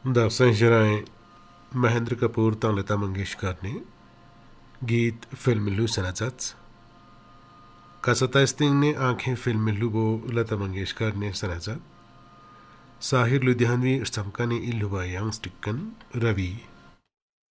दर्शन शराय महेंद्र कपूर ता लता मंगेशकर ने गीत फिल्म मिल्लू सनाचाच कसता स्तिंग ने आंखें फिल्म मिल्लू बो लता मंगेशकर ने सनाचा साहिर लुधियानवी समका ने इल्लुबा यांग स्टिक्कन रवि